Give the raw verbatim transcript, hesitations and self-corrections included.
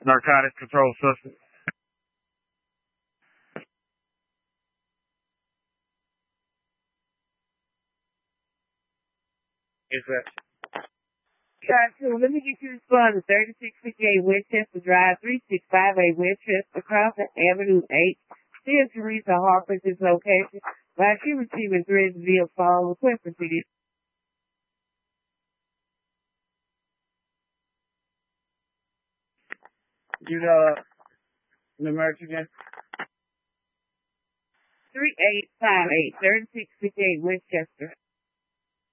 Narcotic controlled substance. Is that? Got two. Let me get you to respond to thirty-six fifty-eight Winchester Drive, three six five eight Winchester, across Avenue eight. Still Teresa Harper's is location. While she receiving threats via phone, request for this. You know, the merch again? three eight five eight, thirty-six fifty-eight Winchester.